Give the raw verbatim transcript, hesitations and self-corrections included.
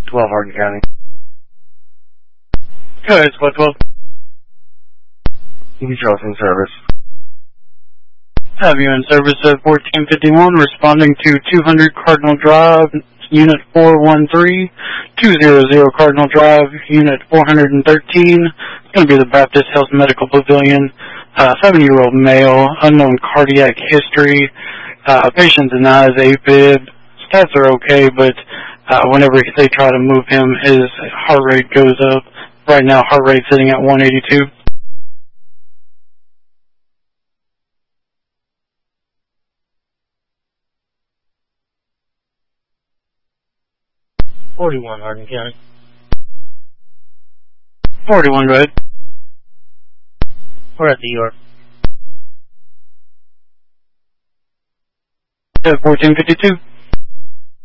twelve Hardin County. Go ahead, Squad twelve. E V Charles in service. Have you in service at fourteen fifty-one, responding to two hundred Cardinal Drive, Unit four one three, two hundred Cardinal Drive, Unit four thirteen. It's going to be the Baptist Health Medical Pavilion. Uh, seven-year-old male, unknown cardiac history. Uh, patient denies AFib. Stats are okay, but uh, whenever they try to move him, his heart rate goes up. Right now, heart rate sitting at one eighty-two. forty-one Hardin County. forty-one, go ahead. We're at the York. fourteen fifty-two.